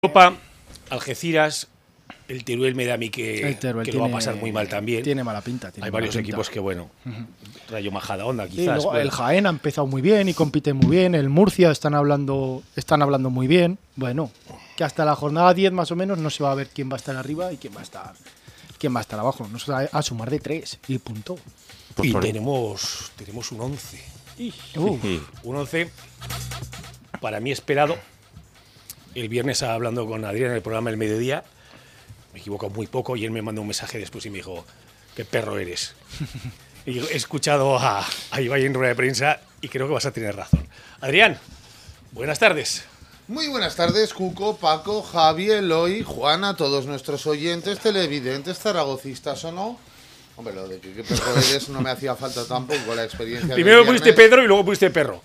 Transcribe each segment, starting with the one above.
Europa, Algeciras, el Teruel me da a mí que lo va a pasar muy mal también. Tiene mala pinta. Hay varios equipos que, bueno, Rayo Majadahonda quizás. Sí, el Jaén ha empezado muy bien y compite muy bien. El Murcia están hablando muy bien. Bueno, que hasta la jornada 10 más o menos no se va a ver quién va a estar arriba y quién va a estar abajo. Nos va a sumar de 3 y punto. Pues y tenemos un 11. Un 11 para mí esperado. El viernes hablando con Adrián en el programa El Mediodía, me equivoco muy poco y él me mandó un mensaje después y me dijo, qué perro eres. Y he escuchado a Ibai en rueda de prensa y creo que vas a tener razón. Adrián, buenas tardes. Muy buenas tardes, Cuco, Paco, Javi, Eloy, Juana, todos nuestros oyentes, televidentes, zaragocistas o no. Hombre, lo de que qué perro eres no me hacía falta tampoco la experiencia. Primero pusiste Pedro y luego pusiste perro.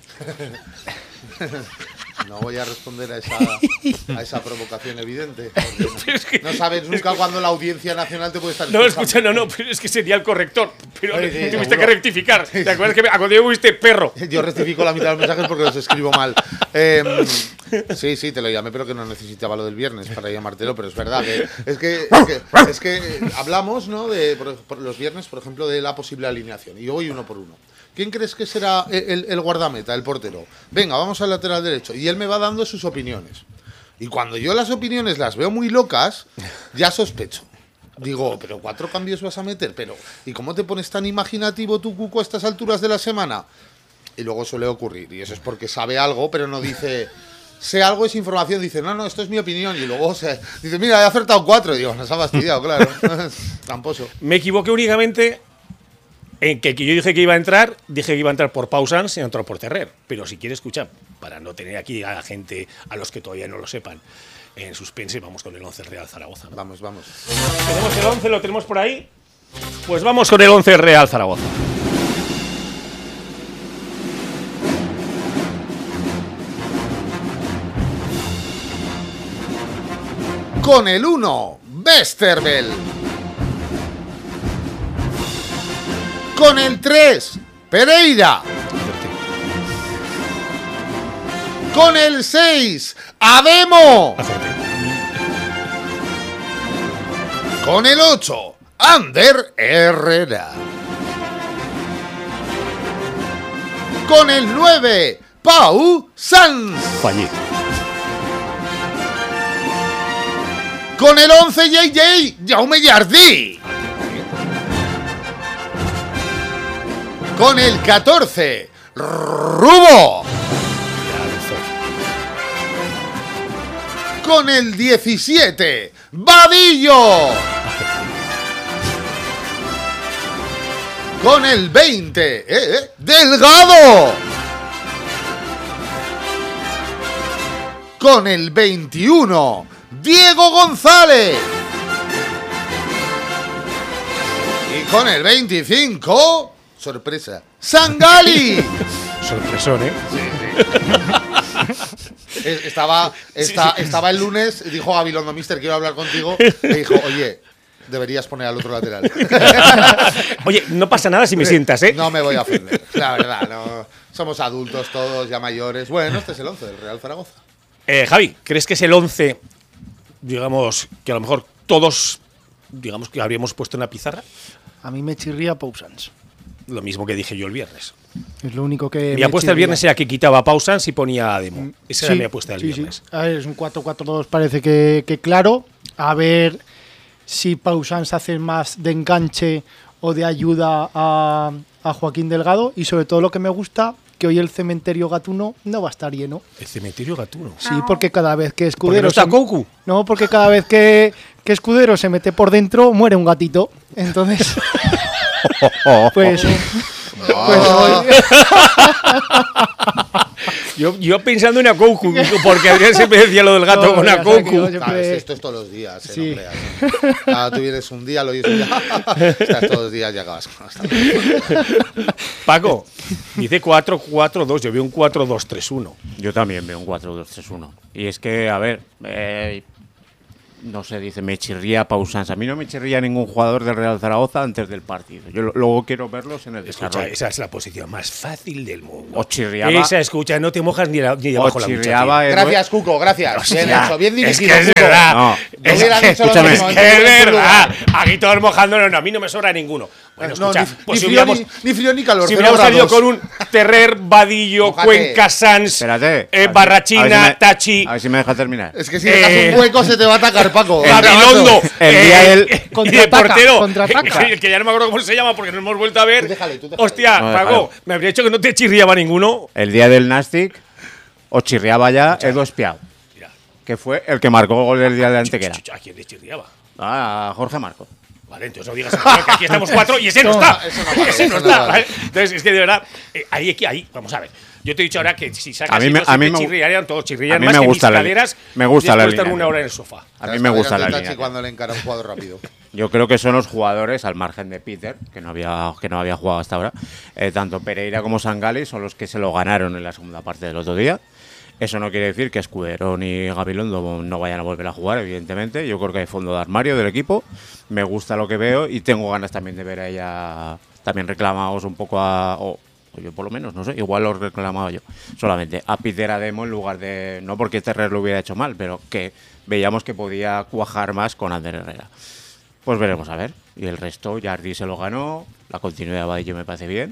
No voy a responder a esa provocación evidente. No sabes nunca cuándo la Audiencia Nacional te puede estar escuchando. No, pero es que sería el corrector. Pero sí, tuviste que rectificar. ¿Te acuerdas que a cuando yo pusiste perro? Yo rectifico la mitad de los mensajes porque los escribo mal. Sí, te lo llamé, pero que no necesitaba lo del viernes para llamártelo, pero es verdad que es que hablamos, ¿no? Por los viernes, por ejemplo, de la posible alineación. Y yo voy uno por uno. ¿Quién crees que será el guardameta, el portero? Venga, vamos al lateral derecho. Y él me va dando sus opiniones. Y cuando yo las opiniones las veo muy locas, ya sospecho. Digo, ¿pero 4 cambios vas a meter? ¿Y cómo te pones tan imaginativo tú, Cuco, a estas alturas de la semana? Y luego suele ocurrir. Y eso es porque sabe algo, pero no dice... Sé algo, es información. Dice, no, esto es mi opinión. Y luego dice, mira, he acertado 4. Y digo, nos ha fastidiado, claro. Tramposo. Me equivoqué únicamente... En que yo dije que iba a entrar, dije que iba a entrar por Pau Sanz y entró por Terrer. Pero si quiere escuchar, para no tener aquí a la gente, a los que todavía no lo sepan, en suspense, vamos con el 11 Real Zaragoza, ¿no? Vamos. Tenemos el 11, lo tenemos por ahí. Pues vamos con el 11 Real Zaragoza. Con el 1, Westerveld. Con el 3, Pereira. Con el 6, Ademo. Con el 8, Ander Herrera. Con el 9, Pau Sanz. Fallí. Con el 11, Jaume Jardí. Con el 14, Rubo. Con el 17, Vadillo. Con el 20, Delgado. Con el 21, Diego González. Y con el 25... sorpresa, Sangali. Sorpresón, ¿eh? Sí. Estaba el lunes, dijo Gabilondo, mister, quiero hablar contigo. Y dijo, oye, deberías poner al otro lateral. Oye, no pasa nada si me sientas, ¿eh? No me voy a ofender, la verdad. No, somos adultos todos, ya mayores. Bueno, este es el 11 del Real Zaragoza. Javi, ¿crees que es el 11, digamos, que a lo mejor todos, digamos, que habríamos puesto en la pizarra? A mí me chirría Pau Sanz. Lo mismo que dije yo el viernes. Es lo único que... Mi apuesta el viernes era que quitaba a Pau Sanz y ponía a Ademo. Esa era mi apuesta del viernes. Sí. A ver, es un 4-4-2, parece que claro. A ver si Pau Sanz hace más de enganche o de ayuda a Joaquín Delgado. Y sobre todo lo que me gusta, que hoy el cementerio gatuno no va a estar lleno. ¿El cementerio gatuno? Sí, porque cada vez que Escudero... ¿No está Coucou? No, porque cada vez que Escudero se mete por dentro, muere un gatito. Entonces... Pues yo pensando en Coucou, porque Adrián siempre decía lo del gato con Coucou. Esto es todos los días, sí. No creas. Tú vienes un día, lo oyes un día, estás todos los días, ya acabas. Paco, dice 4-4-2, yo veo un 4-2-3-1. Yo también veo un 4-2-3-1. Y es que, a ver, no sé, dice, me chirría Pau Sanz. A mí no me chirría ningún jugador del Real Zaragoza antes del partido. Yo luego quiero verlos en el desarrollo. Esa es la posición más fácil del mundo. O chirriaba. Esa, escucha, no te mojas ni debajo la mucha. Gracias, Cuco, gracias. Bien hecho, bien dirigido. Es que es Cuco. verdad. No. Es que escúchame. es verdad. Aquí todos mojándonos, no, a mí no me sobra ninguno. Bueno, No, escucha, ni frío ni frío ni calor. si 0 hubiéramos salido grados. con un Terrer, Vadillo, Mójate. Cuenca, Sanz, Espérate. Barrachina, Tachi, A ver si me deja terminar. Es que si dejas un hueco se te va a atacar, Paco. Gabilondo, El día del- y de Contraataca, portero, contraataca. que ya no me acuerdo cómo se llama porque no hemos vuelto a ver. Tú déjale. Hostia, No, Paco, déjalo. me habría dicho que no te chirriaba ninguno. El día del Nastic, o chirriaba ya Edu Espiao, Mira, que fue el que marcó el gol del día de Antequera. ¿a quién le chirriaba? A Jorge Marco. Vale, entonces no digas que aquí estamos 4 y ese no está. eso no vale, Ese no eso no está. vale. ¿vale? Entonces, es que de verdad, ahí, vamos a ver. Yo te he dicho ahora que si sacas A mí me- hijos, a mí te me- chirriarían todos, chirriarían a mí más me que gusta mis la caderas. me gusta la después de estar línea. una hora en el sofá. A mí me gusta la línea. Cuando le encara un jugador rápido. Yo creo que son los jugadores, al margen de Peter, que no había jugado hasta ahora, tanto Pereira como Sangali son los que se lo ganaron en la segunda parte del otro día. Eso no quiere decir que Escudero ni Gabilondo no vayan a volver a jugar, evidentemente. Yo creo que hay fondo de armario del equipo. Me gusta lo que veo y tengo ganas también de ver a ella también reclamados un poco o yo por lo menos, no sé, igual lo reclamaba yo, solamente a Peter Ademo en lugar de, no porque Terrer lo hubiera hecho mal, pero que veíamos que podía cuajar más con Ander Herrera. Pues veremos a ver. Y el resto, Jardi se lo ganó, la continuidad de Vadillo me parece bien.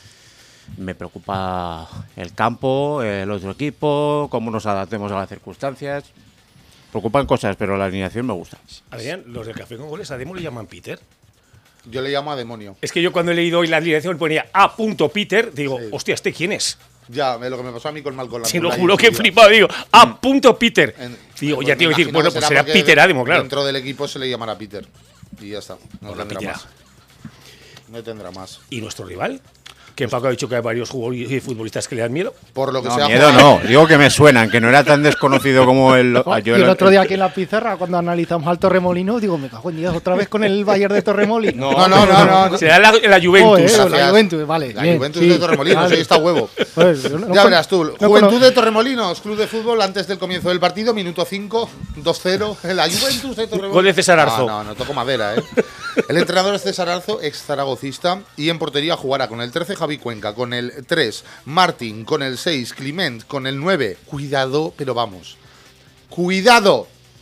Me preocupa el campo, el otro equipo, cómo nos adaptemos a las circunstancias. Preocupan cosas, pero la alineación me gusta. Adrián, los del Café con Goles a Demo le llaman Peter. Yo le llamo a demonio. Es que yo cuando he leído hoy la alineación ponía A. Peter, digo, Sí. hostia, ¿este quién es? Ya, lo que me pasó a mí con Malcolm. Si lo juro que he flipado, digo, A. Peter. Digo, Pues ya te iba a decir, me imagino bueno, que pues será porque Peter Ademo, claro. Dentro del equipo se le llamará Peter. Y ya está. No Hola, tendrá Peter. más. No tendrá más. ¿Y nuestro rival? Que Paco ha dicho que hay varios futbolistas que le dan miedo. Por lo que No, sea. miedo no, digo que me suenan, que no era tan desconocido como el... Y el otro día aquí en la pizarra, cuando analizamos al Torremolinos, digo, me cago en Dios, otra vez con el Bayern de Torremolinos. No. Será la Juventus. Joder, Gracias. la Juventus, vale. La bien, Juventus sí, de Torremolinos, vale. ahí está huevo. Pues, yo no Ya con- verás tú. no Juventud cono- de Torremolinos, club de fútbol antes del comienzo del partido, minuto 5, 2-0. La Juventus de Torremolinos. Gol de César Arzo. No toco madera, ¿eh? El entrenador es César Arzo, ex zaragocista, y en portería jugará con el 13 Javi Cuenca, con el 3 Martín, con el 6 Climent, con el 9, cuidado, pero vamos, cuidado,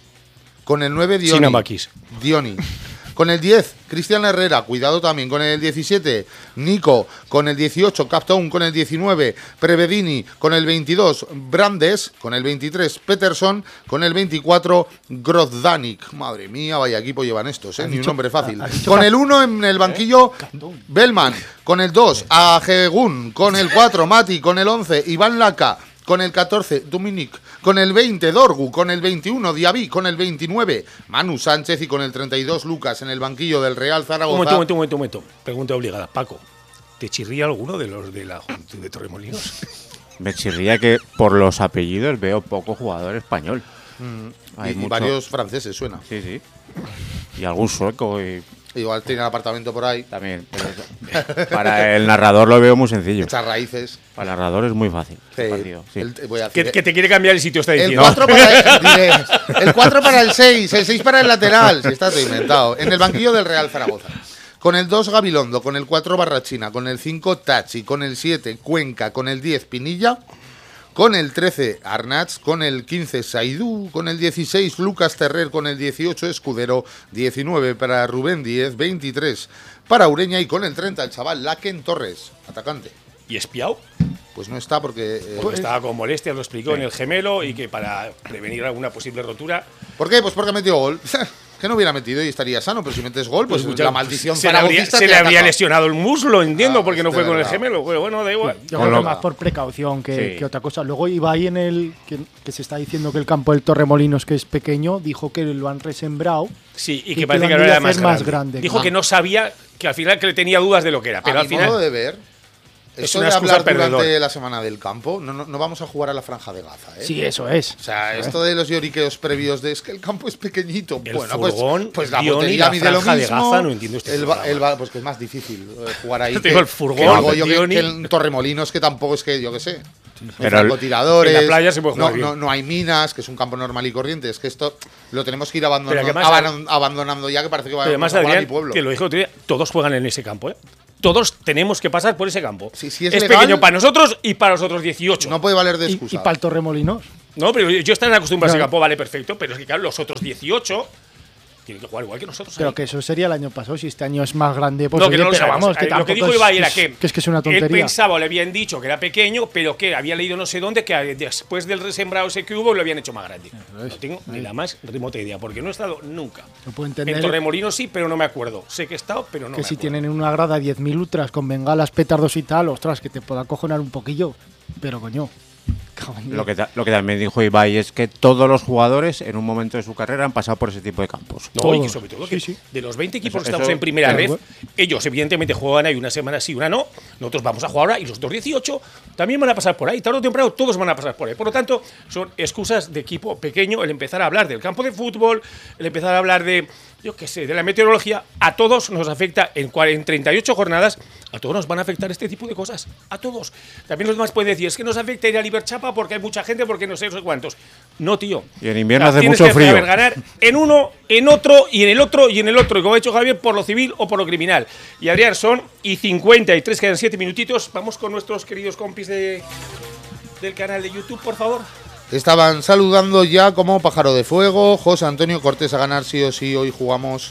con el 9 Dioni. Sinamakis. Dioni. Con el 10, Cristian Herrera, cuidado también. Con el 17, Nico. Con el 18, Captown. Con el 19, Prevedini. Con el 22, Brandes. Con el 23, Peterson. Con el 24, Grozdanik. Madre mía, vaya equipo llevan estos, ¿eh? Ni un nombre fácil. Con el 1 en el banquillo, Bellman. Con el 2, Ajegun. Con el 4, Mati. Con el 11, Iván Laca. Con el 14, Dominic. Con el 20, Dorgu. Con el 21, Diaby. Con el 29, Manu Sánchez. Y con el 32, Lucas. En el banquillo del Real Zaragoza. Un momento. Pregunta obligada. Paco, ¿te chirría alguno de los de la Juventud de Torremolinos? Me chirría que por los apellidos veo poco jugador español. Hay Y mucho- varios franceses, suena. Sí. Y algún sueco y Igual tiene el apartamento por ahí. también. Pero para el narrador lo veo muy sencillo. Echar raíces. Para el narrador es muy fácil. el partido, sí. Voy a Que decir, te quiere cambiar el sitio, está el diciendo. 4 para el 4 para el 6, el 6 para el lateral. Si está todo inventado. En el banquillo del Real Zaragoza. Con el 2, Gabilondo. Con el 4, Barrachina. Con el 5, Tachi. Con el 7, Cuenca. Con el 10, Pinilla. Con el 13, Arnaz. Con el 15, Saidú. Con el 16, Lucas Terrer. Con el 18, Escudero. 19 para Rubén Díez. 23 para Ureña. Y con el 30, el chaval Laken Torres, atacante. ¿Y Espiao? Pues no está porque... Porque estaba con molestias, lo explicó en el gemelo y que para prevenir alguna posible rotura. ¿Por qué? Pues porque ha metido gol. Que no hubiera metido y estaría sano, pero si metes gol, pues escucha, la maldición se le habría, zaragocista se te le habría ataca. lesionado el muslo, entiendo, Ah, porque no fue con el verdad. gemelo. Pero bueno, da igual. Yo Con creo lo- que más por precaución que Sí. otra cosa. Luego iba ahí en el que se está diciendo que el campo del Torremolinos, que es pequeño, dijo que lo han resembrado. Sí, y Y que que parece lo que han ahora ido era a más hacer grande. más grande. Dijo Ah. que no sabía, que al final que le tenía dudas de lo que era. Pero A al mi modo final. de ver, Eso una de excusa hablar durante perdedora. la semana del campo, no vamos a jugar a la franja de Gaza, ¿eh? Sí, eso es. O sea, esto de los lloriqueos previos de es que el campo es pequeñito. El Bueno, furgón, pues la guión y portería la mide lo franja de mismo. Gaza, no entiendo este programa. Pues que es más difícil jugar ahí. Yo te digo, el furgón, que en Torremolinos, que tampoco es que, yo qué sé. Pero Francotiradores, en la playa se puede jugar bien. no hay minas, que es un campo normal y corriente. Es que esto lo tenemos que ir Pero que además- abandonando ya, que parece que va Pero además, a jugar a mi Adrián, pueblo. que lo dijo otro día, todos juegan en ese campo, ¿eh? Todos tenemos que pasar por ese campo. Sí, sí, es es legal. pequeño para nosotros y para los otros 18. No puede valer de Y excusa. para el Torremolinos. No, pero yo estar acostumbrado a ese Claro. campo, vale, perfecto. Pero es que, claro, los otros 18 tienen que jugar igual que nosotros. Pero ahí. que eso sería el año pasado. Si este año es más grande, pues No, que oye, no lo pero sabemos. vamos, que Lo que tampoco dijo Ibai era que es una él tontería. pensaba o le habían dicho que era pequeño, pero que había leído no sé dónde que después del resembrado ese que hubo lo habían hecho más grande. No tengo ni la más remota idea, porque no he estado nunca. No puedo En entender Torremolinos sí, pero no me acuerdo. Sé que he estado, pero no que me si acuerdo. tienen en una grada 10.000 ultras con bengalas, petardos y tal, ostras, que te pueda acojonar un poquillo. Pero coño, cago en Dios. Lo que también dijo Ibai es que todos los jugadores en un momento de su carrera han pasado por ese tipo de campos. No, y que sobre todo que Sí, sí. de los 20 equipos Eso- que estamos eso- en primera claro, red, ellos evidentemente juegan ahí una semana sí, una no. Nosotros vamos a jugar ahora y los otros 18 también van a pasar por ahí. Tarde o temprano todos van a pasar por ahí. Por lo tanto, son excusas de equipo pequeño el empezar a hablar del campo de fútbol, el empezar a hablar de, yo qué sé, de la meteorología. A todos nos afecta en 38 jornadas, a todos nos van a afectar este tipo de cosas. A todos. También los demás pueden decir, es que nos afecta ir a Liberchapa porque hay mucha gente, porque no sé cuántos. No, tío. Y en invierno hace Tienes mucho que frío. saber ganar en uno, en otro y en el otro y en el otro. Y como ha dicho Javier, por lo civil o por lo criminal. Y Adrián, son y 53, quedan 7 minutitos. Vamos con nuestros queridos compis del canal de YouTube, por favor. Estaban saludando ya como pájaro de fuego. José Antonio Cortés a ganar sí o sí. Hoy jugamos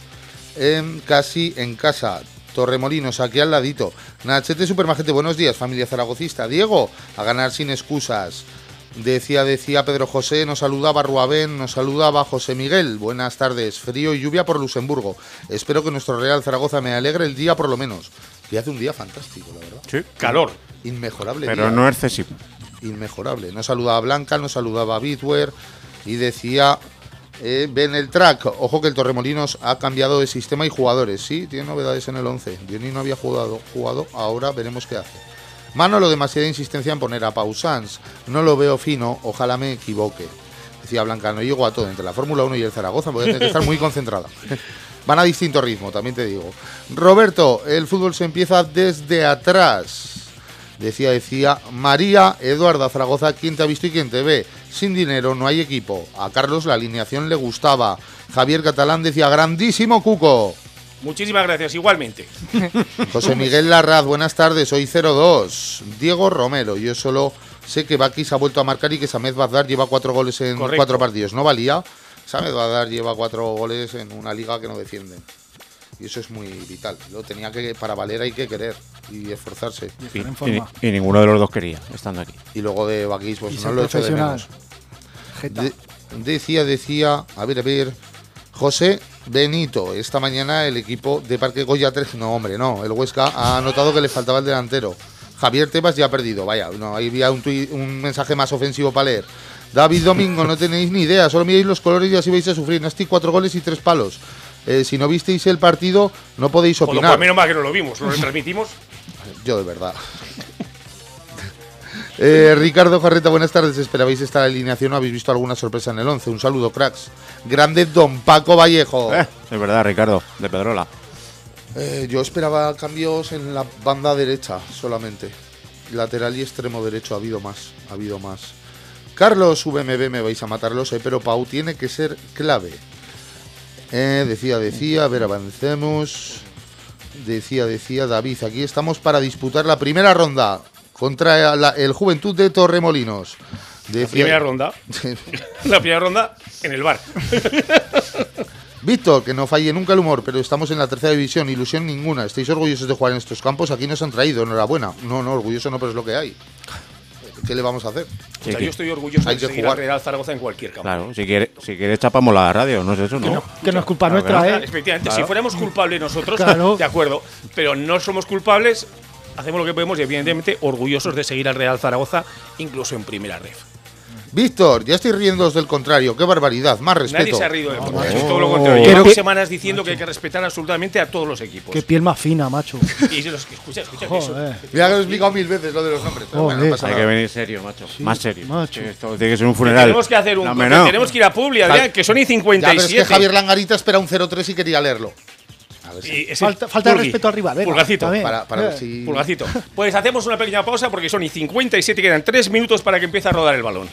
casi en casa. Torremolinos, aquí al ladito. Nachete Supermagente, buenos días, familia zaragocista. Diego, a ganar sin excusas. Decía Pedro José, nos saludaba Ruabén, nos saludaba José Miguel. Buenas tardes, frío y lluvia por Luxemburgo. Espero que nuestro Real Zaragoza me alegre el día por lo menos. Y hace un día fantástico, la verdad. Sí. Calor. Inmejorable Pero día. no excesivo. Inmejorable. Nos saludaba Blanca, nos saludaba Bitwer y decía ven el track. Ojo que el Torremolinos ha cambiado de sistema y jugadores. Sí, tiene novedades en el 11. Diony no había jugado, ahora veremos qué hace. Manolo, demasiada insistencia en poner a Pausans. No lo veo fino, ojalá me equivoque. Decía Blanca, no llego a todo entre la Fórmula 1 y el Zaragoza, porque tener que estar muy concentrada. Van a distinto ritmo, también te digo. Roberto, el fútbol se empieza desde atrás. Decía María Eduarda Zaragoza, ¿quién te ha visto y quién te ve? Sin dinero no hay equipo. A Carlos la alineación le gustaba. Javier Catalán decía, grandísimo Cuco. Muchísimas gracias, igualmente. José Miguel Larraz, buenas tardes, hoy 0-2. Diego Romero, yo solo sé que Bakis ha vuelto a marcar y que Samed Bazdar lleva 4 goles en Correcto. 4 partidos. No valía. Samed Bazdar lleva 4 goles en una liga que no defienden. Y eso es muy vital. Lo tenía que, para valer hay que querer y esforzarse. Y, en forma. y ninguno de los dos quería, estando aquí. Y luego de Bakis, pues Y no ser lo echo de profesional. menos. Jeta. Decía, a ver, José Benito, esta mañana el equipo de Parque Goya 3, no hombre, no, el Huesca ha notado que le faltaba el delantero. Javier Tebas ya ha perdido, vaya, no, ahí había un mensaje más ofensivo para leer. David Domingo, no tenéis ni idea, solo miráis los colores y así vais a sufrir. Nasti 4 goles y 3 palos. Si no visteis el partido, no podéis Joder, opinar. pues menos mal que no lo vimos, lo retransmitimos. Yo de verdad. Ricardo Jarreta, buenas tardes. ¿Esperabais esta alineación o habéis visto alguna sorpresa en el 11? Un saludo, cracks. Grande Don Paco Vallejo. Es verdad, Ricardo, de Pedrola. Yo esperaba cambios en la banda derecha solamente. Lateral y extremo derecho ha habido más. Carlos VMB, me vais a matar, lo sé, pero Pau tiene que ser clave. Decía, a ver, avancemos. Decía David, aquí estamos para disputar la primera ronda contra el Juventud de Torremolinos. La primera ronda. La primera ronda en el bar. Víctor, que no falle nunca el humor, pero estamos en la tercera división, ilusión ninguna. ¿Estáis orgullosos de jugar en estos campos? Aquí nos han traído, enhorabuena. No, orgulloso no, pero es lo que hay. ¿Qué le vamos a hacer? O sea, yo estoy orgulloso Hay de que seguir jugar. al Real Zaragoza en cualquier campo. Claro, si quiere chapamos la radio, no es eso, ¿no? Que no es culpa Claro que nuestra, no. ¿eh? Efectivamente, Claro. si fuéramos culpables nosotros, Claro. de acuerdo, pero no somos culpables, hacemos lo que podemos y evidentemente orgullosos de seguir al Real Zaragoza, incluso en primera red. Víctor, ya estoy riéndoos del contrario. Qué barbaridad, más respeto. Nadie se ha reído de todo lo contrario. Llevo semanas diciendo que hay que respetar absolutamente a todos los equipos. Qué piel más fina, macho. Y escucha, que eso. Ya lo he explicado 1000 veces lo de los nombres. Pero bueno, no pasa Hay nada. que venir serio, macho. Sí, Más serio. macho. Que esto tiene que ser un funeral. Tenemos que hacer tenemos que ir a Publi, Adrián, que son y Ya, pero 57. es que Javier Langarita espera un 0-3 y quería leerlo. A ver si. Y ese Falta de Pulgui, respeto arriba. Venga, Pulgarcito. también. Para ver si. Pulgarcito. Pues hacemos una pequeña pausa porque son y 57, quedan 3 minutos para que empiece a rodar el balón.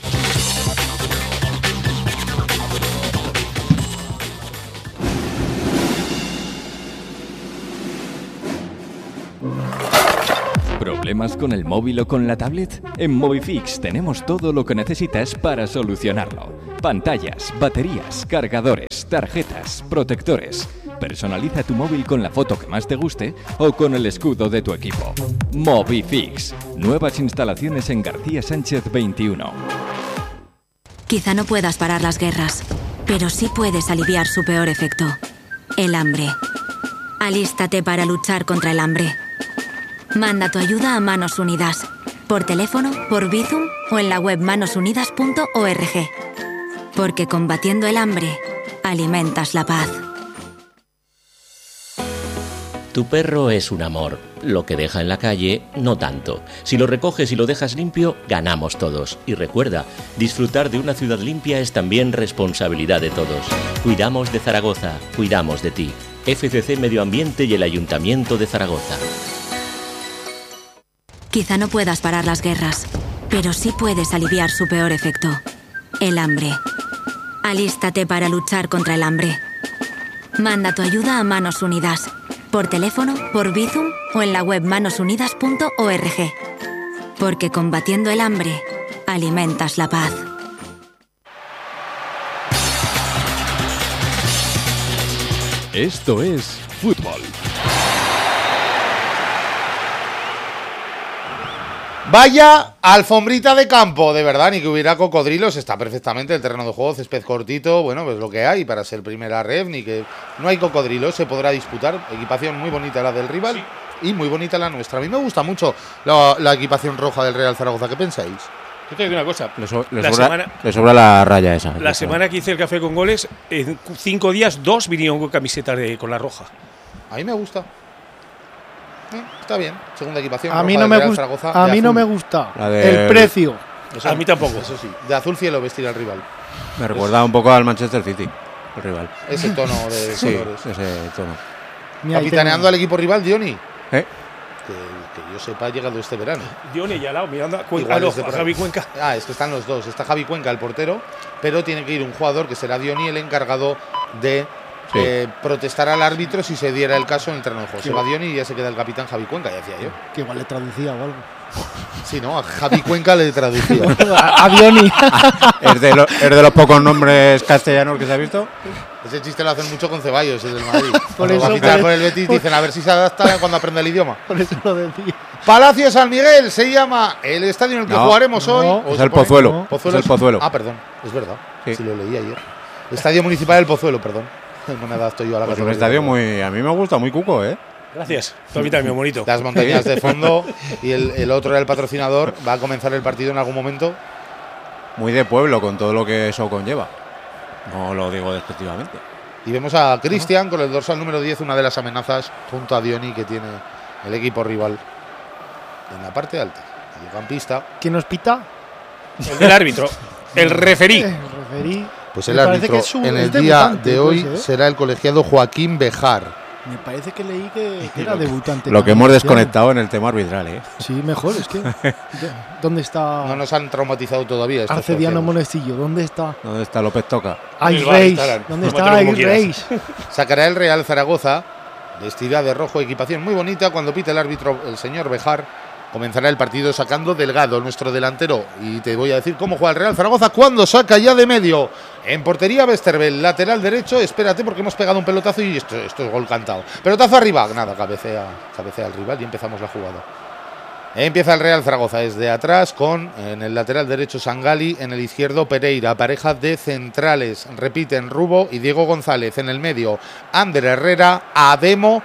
¿Problemas con el móvil o con la tablet? En Movifix tenemos todo lo que necesitas para solucionarlo. Pantallas, baterías, cargadores, tarjetas, protectores. Personaliza tu móvil con la foto que más te guste o con el escudo de tu equipo. Movifix. Nuevas instalaciones en García Sánchez 21. Quizá no puedas parar las guerras, pero sí puedes aliviar su peor efecto: el hambre. Alístate para luchar contra el hambre. Manda tu ayuda a Manos Unidas, por teléfono, por Bizum o en la web manosunidas.org. Porque combatiendo el hambre, alimentas la paz. Tu perro es un amor. Lo que deja en la calle, no tanto. Si lo recoges y lo dejas limpio, ganamos todos. Y recuerda, disfrutar de una ciudad limpia es también responsabilidad de todos. Cuidamos de Zaragoza, cuidamos de ti. FCC Medio Ambiente y el Ayuntamiento de Zaragoza. Quizá no puedas parar las guerras, pero sí puedes aliviar su peor efecto: el hambre. Alístate para luchar contra el hambre. Manda tu ayuda a Manos Unidas, por teléfono, por Bizum o en la web manosunidas.org. Porque combatiendo el hambre, alimentas la paz. Esto es fútbol. Vaya alfombrita de campo, de verdad, ni que hubiera cocodrilos, está perfectamente el terreno de juego, césped cortito, bueno, pues lo que hay para ser primera ref, ni que no hay cocodrilos, se podrá disputar, equipación muy bonita la del rival y muy bonita la nuestra. A mí me gusta mucho la equipación roja del Real Zaragoza, ¿qué pensáis? Yo te digo una cosa. Le sobra la raya esa. La semana que hice el café con goles, en 5 días, 2 vinieron con camisetas con la roja. A mí me gusta. Está bien, segunda equipación. A mí roja no me del Real gusta. Zaragoza, A mí de no azul. me gusta La del- el precio. Eso, A mí tampoco. Eso sí, de azul cielo vestir al rival. Me recuerda un poco al Manchester City, el rival. Ese tono de Sí, colores. ese tono. Mira, ahí Capitaneando al equipo rival, Dioni. ¿Eh? Que yo sepa, ha llegado este verano. Dione y al lado, mirando a Igual es de a por ahí. Javi Cuenca. Ah, es que están los dos. Está Javi Cuenca, el portero, pero tiene que ir un jugador que será Dioni, el encargado de Sí. protestar al árbitro si se diera el caso en el terreno de juego. Se va Dioni y ya se queda el capitán Javi Cuenca, ya decía yo. Que igual le traducía o algo. Sí, ¿no? A Javi Cuenca le traducía. A Dioni. ¿Es de los pocos nombres castellanos que se ha visto? Ese chiste lo hacen mucho con Ceballos, el del Madrid. Por Cuando va a eso, fichar por- por el Betis dicen a ver si se adapta cuando aprende el idioma. Por eso lo decía. Palacio San Miguel se llama el estadio en el que No, jugaremos hoy. no. ¿O Es se el pone? Pozuelo. Pozuelo Es el Pozuelo. Ah, perdón, es verdad. Sí. Sí, lo leí ayer. Estadio Municipal del Pozuelo, perdón. No me adapto yo a la Pues un categoría. estadio muy. A mí me gusta, muy cuco, ¿eh? Gracias. Tú a mí también, bonito. Las montañas de fondo y el otro era el patrocinador. Va a comenzar el partido en algún momento. Muy de pueblo, con todo lo que eso conlleva. No lo digo despectivamente. Y vemos a Cristian con el dorsal número 10, una de las amenazas junto a Dioni que tiene el equipo rival en la parte alta. Mediocampista. ¿Quién nos pita? El del árbitro. El referí. El referí. Pues Me el parece árbitro que es en el es día debutante, de hoy pues, ¿eh? será el colegiado Joaquín Bejar. Me parece que leí que era debutante. Lo que hemos también. desconectado en el tema arbitral, ¿eh? Sí, mejor, es que. ¿Dónde está No nos han traumatizado todavía. estos Arcediano colegiados. Monestillo? ¿Dónde está ¿Dónde está López Toca? Ice El bar Race? estarán. ¿Dónde Tómatelo está como Ice quieras. Race? Sacará el Real Zaragoza, vestida de rojo, equipación muy bonita. Cuando pite el árbitro, el señor Bejar, comenzará el partido sacando Delgado, nuestro delantero. Y te voy a decir cómo juega el Real Zaragoza cuando saca ya de medio. En portería, Westerveld, lateral derecho. Espérate porque hemos pegado un pelotazo y esto es gol cantado. Pelotazo arriba. Nada, cabecea el rival y empezamos la jugada. Empieza el Real Zaragoza desde atrás con en el lateral derecho Sangali, en el izquierdo Pereira, pareja de centrales, repiten Rubo y Diego González, en el medio Ander Herrera, Ademo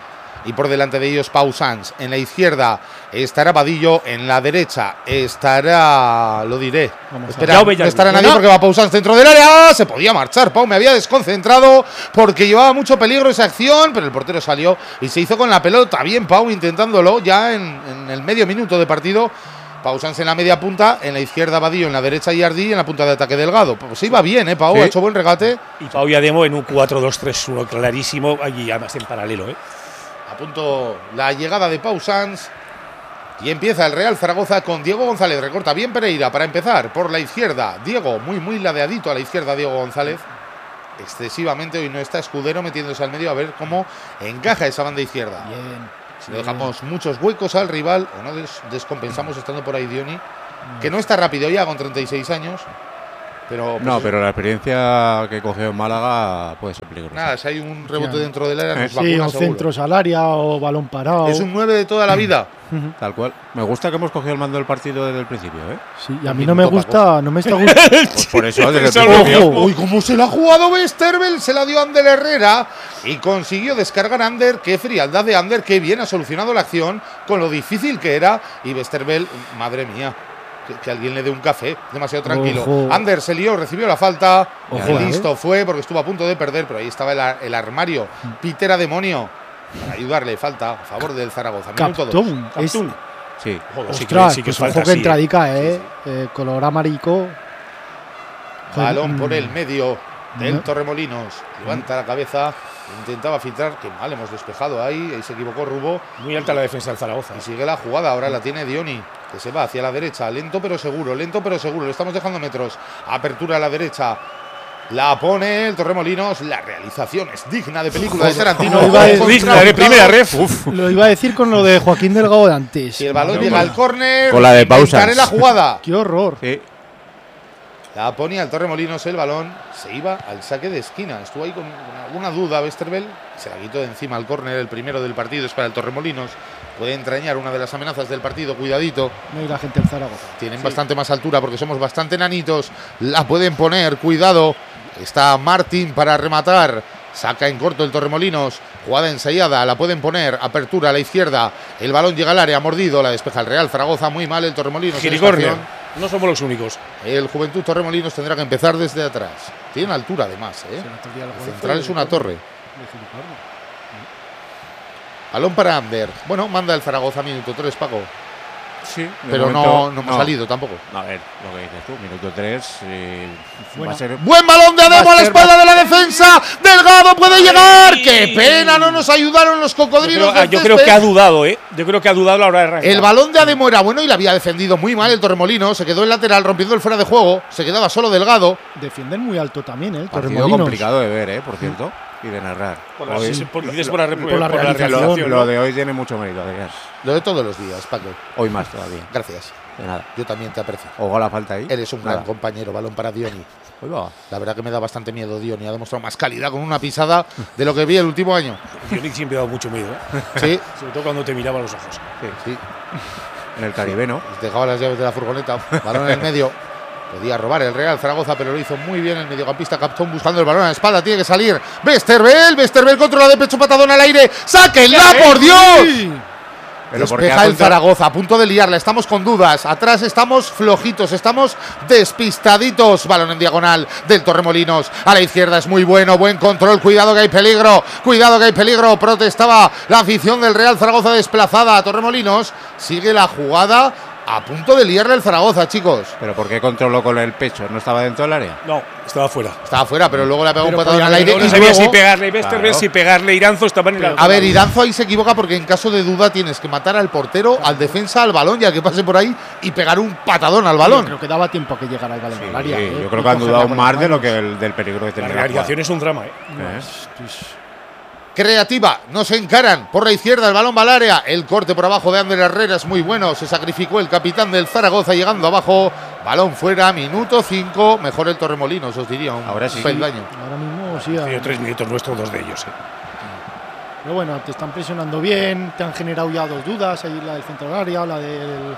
y por delante de ellos Pau Sanz. En la izquierda estará Vadillo, en la derecha estará, lo diré, espera, no estará nadie porque va Pau Sanz dentro del área. Se podía marchar, Pau me había desconcentrado porque llevaba mucho peligro esa acción, pero el portero salió y se hizo con la pelota. Bien Pau intentándolo ya en el medio minuto de partido. Pau Sanz en la media punta, en la izquierda Vadillo, en la derecha Yardi y en la punta de ataque Delgado. Pues iba bien, Pau, ha hecho buen regate. Y Pau y Ademo en un 4-2-3-1 clarísimo, allí además en paralelo. A punto la llegada de Pau Sanz. Y empieza el Real Zaragoza con Diego González. Recorta bien Pereira para empezar por la izquierda. Diego, muy ladeadito a la izquierda, Diego González. Excesivamente, hoy no está Escudero metiéndose al medio a ver cómo encaja esa banda izquierda. Bien. Si le dejamos muchos huecos al rival o no descompensamos estando por ahí Dioni, que no está rápido ya con 36 años. Pero, pues, pero la experiencia que cogió en Málaga puede ser peligrosa. Nada, si hay un rebote dentro del área, nos sí, o centros al área o balón parado. Es un 9 de toda la vida. Tal cual. Me gusta que hemos cogido el mando del partido desde el principio, ¿eh? Sí, y a mí no me gusta, no me está gustando. Pues por eso, desde el principio. Uy, cómo se la ha jugado Westerveld, se la dio Ander Herrera y consiguió descargar a Ander. Qué frialdad de Ander, qué bien ha solucionado la acción con lo difícil que era. Y Westerveld, madre mía. Que alguien le dé un café, demasiado tranquilo. Ojo. Ander se lió, recibió la falta. Ojo, listo fue porque estuvo a punto de perder, pero ahí estaba el armario. Peter a demonio para ayudarle. Falta a favor del Zaragoza. Minuto 2. Sí. Joder, ostras, sí que pues falta, ojo que sí, entradica, color amarico. Balón por el medio del Torremolinos. Levanta la cabeza. Intentaba filtrar, que mal hemos despejado ahí se equivocó Rubó. Muy alta la defensa del Zaragoza. Y sigue la jugada, ahora la tiene Dioni, que se va hacia la derecha, lento pero seguro, le estamos dejando metros. Apertura a la derecha, la pone el Torremolinos, la realización es digna de película de Tarantino. Digna de primera ref. Lo iba a decir con lo de Joaquín Delgado de antes. Si el balón llega al córner, con la de pausas. la jugada. Qué horror. Sí. La ponía el Torremolinos, el balón se iba al saque de esquina. Estuvo ahí con alguna duda Westerveld, se la quitó de encima al córner. El primero del partido es para el Torremolinos. Puede entrañar una de las amenazas del partido, cuidadito. No hay la gente del Zaragoza. Tienen bastante más altura porque somos bastante nanitos. La pueden poner, cuidado. Está Martín para rematar. Saca en corto el Torremolinos. Jugada ensayada, la pueden poner. Apertura a la izquierda. El balón llega al área, mordido. La despeja el Real Zaragoza. Muy mal el Torremolinos. No somos los únicos. El Juventud Torremolinos tendrá que empezar desde atrás. Tiene altura además, ¿eh? El central es una torre. Balón para Ander. Bueno, manda el Zaragoza, minuto 3, Paco. Sí, pero momento, no hemos salido tampoco. A ver, lo que dices tú, minuto 3. Va a ser. Buen balón de Ademo a la espalda de la defensa. Delgado puede llegar. ¡Qué pena! No nos ayudaron los cocodrilos. Yo creo que ha dudado, ¿eh? Yo creo que ha dudado a la hora de arrancar. El balón de Ademo era bueno y la había defendido muy mal el Torremolinos. Se quedó en lateral rompiendo el fuera de juego. Se quedaba solo Delgado. Defienden muy alto también, ¿eh? El Partido Torremolinos. complicado de ver, por cierto. Y de narrar. Por la realización. Lo de hoy tiene mucho mérito, Adrián. Lo de todos los días, Paco. Hoy más todavía. Gracias. De nada. Yo también te aprecio. Ojo la falta ahí. Eres un gran compañero. Balón para Dioni. La verdad que me da bastante miedo Dioni. Ha demostrado más calidad con una pisada de lo que vi el último año. Dioni siempre ha dado mucho miedo, ¿eh? Sí. Sobre todo cuando te miraba a los ojos. Sí. En el Caribe, ¿no? Dejaba las llaves de la furgoneta. Balón en el medio. Podía robar el Real Zaragoza, pero lo hizo muy bien el mediocampista Captón buscando el balón a la espalda. Tiene que salir Westerveld controla de pecho, patadón al aire. ¡Sáquenla, por Dios! Pero despeja el Zaragoza, a punto de liarla. Estamos con dudas. Atrás estamos flojitos, estamos despistaditos. Balón en diagonal del Torremolinos. A la izquierda es muy bueno, buen control. Cuidado que hay peligro. Cuidado que hay peligro. Protestaba la afición del Real Zaragoza desplazada a Torremolinos. Sigue la jugada. A punto de liarle el Zaragoza, chicos. ¿Pero por qué controló con el pecho? ¿No estaba dentro del área? No, estaba fuera. Estaba fuera, pero luego le ha pegado un patadón al aire. No sabía si pegarle Westerveld, si pegarle Iranzo. Estaba en el A ver, Iranzo ahí se equivoca porque en caso de duda tienes que matar al portero, al defensa, al balón, ya que pase por ahí y pegar un patadón al balón. Creo que daba tiempo a que llegara el balón al área. Yo creo que han dudado más de lo que del peligro que tenía. La realización es un drama, ¿eh? Creativa, no se encaran por la izquierda, el balón va al área, el corte por abajo de Ander Herrera es muy bueno, se sacrificó el capitán del Zaragoza llegando abajo, balón fuera, minuto 5, mejor el Torremolinos, os diría, ahora sí. peldaño. Ahora mismo sí. Ha 3 minutos nuestros, 2 de ellos, Pero bueno, te están presionando bien, te han generado ya 2 dudas, ahí la del centro del área, la del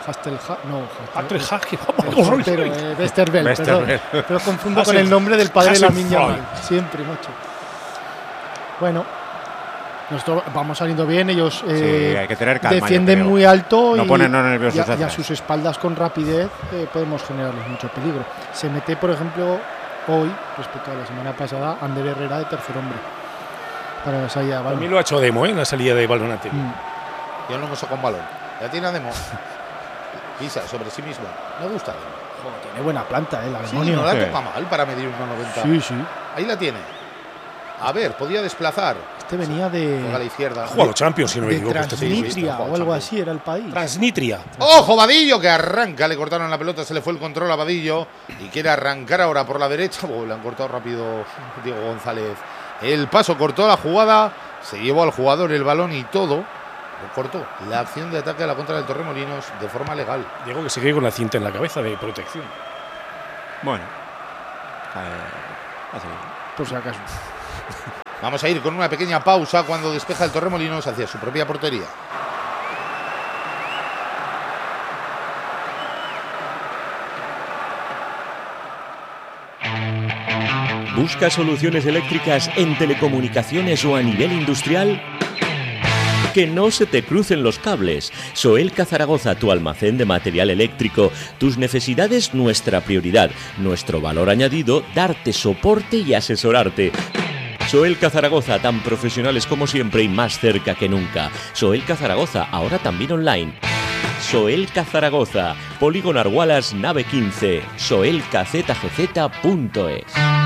Westerveld, perdón. Pero confundo con el nombre del padre de la niña. Siempre, macho. Bueno. Nosotros vamos saliendo bien, ellos hay que tener calma, defienden yo creo. muy alto No y, ponernos nerviosos y a atrás. sus espaldas con rapidez podemos generarles mucho peligro. Se mete, por ejemplo, hoy, respecto a la semana pasada, Ander Herrera de tercer hombre para la salida de balón. También lo ha hecho Demo en la salida de balón anterior. Ya no hemos sacado un balón. Ya tiene a Demo. Pisa sobre sí mismo. Me gusta Demo. Joder, tiene buena planta, el Sí, Armonio. no la Sí. toca mal para medir 1,90. Sí, sí. Ahí la tiene. A ver, podía desplazar. Este venía Juega a la de izquierda. Ha jugado Champions, si no me equivoco. este tío. Transnistria o algo así, era el país. Transnistria. ¡Ojo, Vadillo! Que arranca. Le cortaron la pelota, se le fue el control a Vadillo. Y quiere arrancar ahora por la derecha. Le han cortado rápido Diego González. El paso cortó la jugada. Se llevó al jugador el balón y todo. Lo cortó. La acción de ataque a la contra del Torremolinos de forma legal. Diego que se quede con la cinta en la cabeza de protección. Bueno. Así. Por si acaso. Vamos a ir con una pequeña pausa cuando despeja el Torremolinos hacia su propia portería. ¿Buscas soluciones eléctricas en telecomunicaciones o a nivel industrial? Que no se te crucen los cables. Soelca Zaragoza, tu almacén de material eléctrico. Tus necesidades, nuestra prioridad. Nuestro valor añadido, darte soporte y asesorarte. Soelca Zaragoza, tan profesionales como siempre y más cerca que nunca. Soelca Zaragoza, ahora también online. Soelca Zaragoza, Polígono Argualas, nave 15, soelcazgz.es.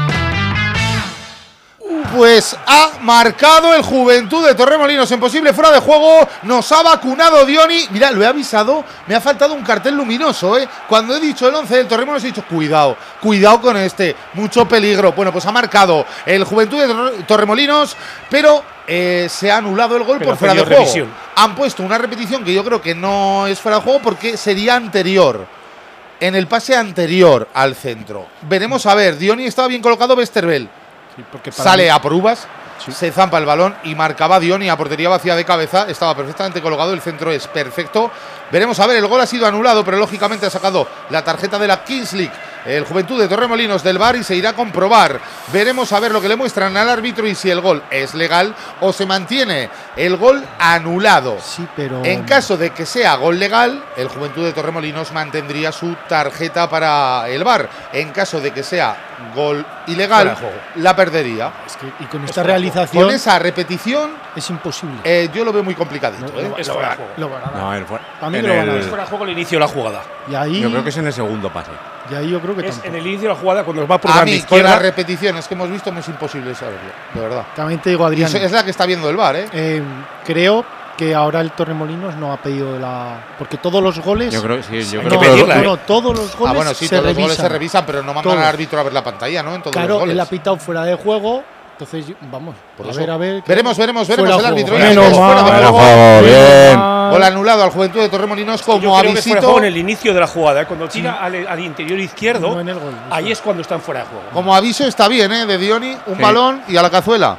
Pues ha marcado el Juventud de Torremolinos en posible fuera de juego. Nos ha vacunado Dioni. Mira, lo he avisado. Me ha faltado un cartel luminoso, ¿eh? Cuando he dicho el 11 del Torremolinos he dicho cuidado, cuidado con este. Mucho peligro. Bueno, pues ha marcado el Juventud de Torremolinos, pero se ha anulado el gol Pero por fuera de ha juego. revisión. Han puesto una repetición que yo creo que no es fuera de juego porque sería anterior. En el pase anterior al centro. Veremos a ver. Dioni estaba bien colocado, Westerveld. Sí, porque para Sale mí- a por uvas, se zampa el balón y marcaba Dioni a portería vacía de cabeza. Estaba perfectamente colocado, el centro es perfecto. Veremos a ver, el gol ha sido anulado, pero lógicamente ha sacado la tarjeta de la Kings League el Juventud de Torremolinos del VAR y se irá a comprobar. Veremos a ver lo que le muestran al árbitro y si el gol es legal o se mantiene el gol anulado. Sí, pero En caso de que sea gol legal, el Juventud de Torremolinos mantendría su tarjeta para el VAR. En caso de que sea gol ilegal, Fuera de juego. la perdería. es que, y con esta realización Con esa repetición, es imposible. yo lo veo muy complicadito. No, Es fuera de juego. Lo van a dar. No, el fuera. A mí en me lo van a el- dar. Fuera de juego el inicio de la jugada. Y ahí, Yo creo que es en el segundo pase. y ahí yo creo que Es tampoco. en el inicio de la jugada cuando nos va por A banda mí, con izquierda. las repeticiones que hemos visto, me es imposible saberlo, de verdad. También te digo, Y Adrián, eso es la que está viendo el VAR, ¿eh? creo que ahora el Torremolinos no ha pedido porque todos los goles. Yo creo, sí, yo Hay creo que que pedirla, no, todos los goles Bueno, sí, se todos los revisan. goles se revisan, pero no mandan Todos. al árbitro a ver la pantalla, ¿no? En todos los Claro, goles. él ha pitado fuera de juego. Entonces, vamos, Por a eso. ver, a ver. Veremos Fuera el de árbitro. juego. Ya Menos es fuera de mal. juego. bien. Gol anulado al Juventud de Torremolinos Yo como creo que fuera de avisito. juego en el inicio de la jugada, ¿eh? Cuando tira al interior izquierdo, No en el gol. ahí es cuando están fuera de juego. Como aviso está bien, ¿eh? De Dioni, un Sí. balón y a la cazuela.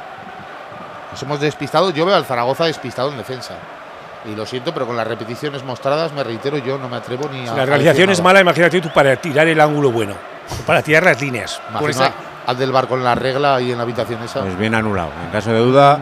Nos hemos despistado. Yo veo al Zaragoza despistado en defensa. Y lo siento, pero con las repeticiones mostradas, me reitero, yo no me atrevo ni a. Si la realización decir es nada. mala, imagínate tú para tirar el ángulo bueno, para tirar las líneas. Por Imagino esa- al del bar con la regla ahí en la habitación esa. Pues bien anulado. En caso de duda,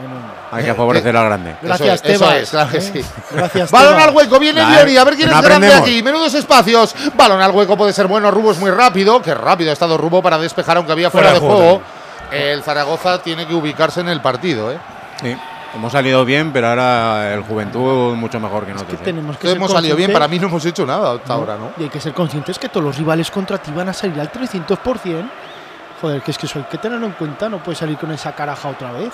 hay que favorecer al grande. Gracias, eso Tebas. es, claro que sí. Gracias, Balón Tebas. al hueco, viene Nah, Dioni, a ver quién no es grande aprendemos. aquí. Menudos espacios. Balón al hueco puede ser bueno. Rubo es muy rápido. Qué rápido ha estado Rubo para despejar, aunque había fuera de juego. El Zaragoza tiene que ubicarse en el partido, ¿eh? Sí. Hemos salido bien, pero ahora el Juventud mucho mejor que Es que nosotros. ¿eh? tenemos que Que ser hemos salido bien, conscientes- para mí no hemos hecho nada hasta ahora, ¿no? Y hay que ser conscientes que todos los rivales contra ti van a salir al 300%. Joder, que es que eso hay que tenerlo en cuenta. No puedes salir con esa caraja otra vez.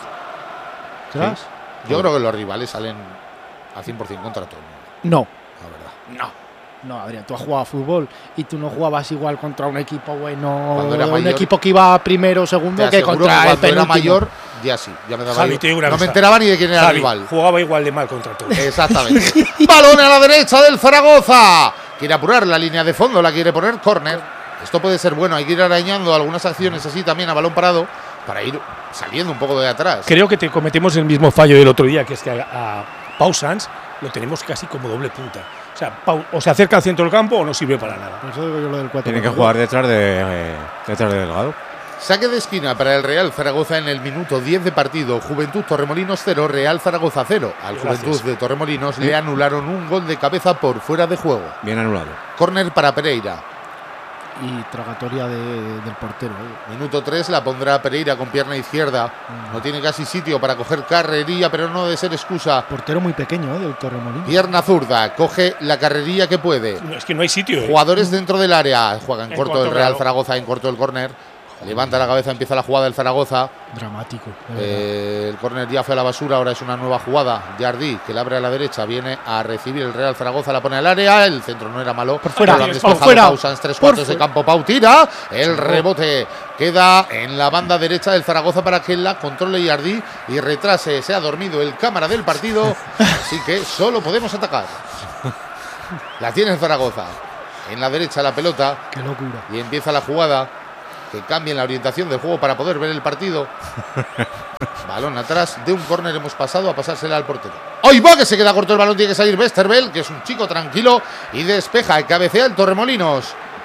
¿Crees? Yo creo que los rivales salen al 100% contra todo el mundo, No. la verdad. No, Adrián, tú has jugado a fútbol y tú no jugabas igual contra un equipo bueno, Cuando era un mayor- equipo que iba primero o segundo Te que aseguro contra el cuando era penúltimo. mayor, ya sí, ya me daba Javi, yo- te digo una no me cosa. enteraba ni de quién era el Javi, rival. jugaba igual de mal contra todos. Exactamente. Balón a la derecha del Zaragoza. Quiere apurar la línea de fondo, la quiere poner córner. Esto puede ser bueno, hay que ir arañando algunas acciones así también a balón parado para ir saliendo un poco de atrás. Creo que te cometemos el mismo fallo del otro día, que es que a Pau Sanz lo tenemos casi como doble punta. O sea, Pau o se acerca al centro del campo o no sirve para nada. Por eso digo yo lo del 4. Tiene que jugar detrás de Delgado. Saque de esquina para el Real Zaragoza en el minuto 10 de partido. Juventud Torremolinos 0, Real Zaragoza 0. Al Juventud de Torremolinos le anularon un gol de cabeza por fuera de juego. Bien anulado. Córner para Pereira. Y tragatoria del portero. Minuto 3 la pondrá Pereira con pierna izquierda. No tiene casi sitio para coger carrerilla, pero no debe ser excusa. Portero muy pequeño, del Torremolinos. Pierna zurda, coge la carrerilla que puede. No, es que no hay sitio. Jugadores dentro del área. Juega en En corto corto, el Real claro. Zaragoza, en corto el córner. Levanta la cabeza, empieza la jugada del Zaragoza. Dramático. El córner ya fue a la basura, ahora es una nueva jugada. Jardí, que la abre a la derecha, viene a recibir el Real Zaragoza, la pone al área. El centro no era malo. Por fuera, Lo han por despejado fuera. Pau Sanz, 3/4 de campo. Pau tira. El rebote queda en la banda derecha del Zaragoza para que la controle Jardí y retrase. Se ha dormido el cámara del partido, así que solo podemos atacar. La tiene el Zaragoza. En la derecha la pelota. Qué locura. Y empieza la jugada. Que cambien la orientación del juego para poder ver el partido. Balón atrás, de un córner hemos pasado a pasársela al portero. ¡Ahí va! Que se queda corto el balón, tiene que salir Westerveld, que es un chico tranquilo, y despeja, y cabecea el Torremolinos.